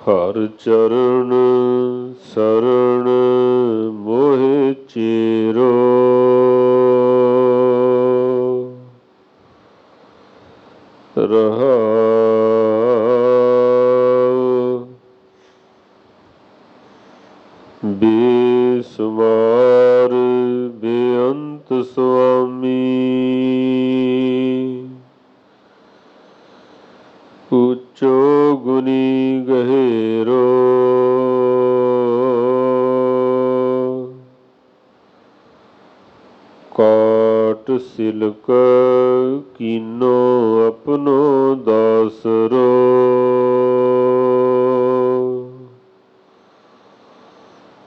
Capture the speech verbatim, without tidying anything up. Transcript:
ਹਰ ਚਰਨ ਸਰਣ ਮੋਹਿ ਚੇਰੋ। ਰਹਾਉ ਬੇਸੁਮਾਰ ਬੇਅੰਤ ਸੁਆਮੀ। ਉੱਚੋ ਗੁਣੀ ਗਹਿਰੋ ਕਾਟ ਸਿਲਕ ਕੀਨੋ ਆਪਣੋ ਦਾਸ।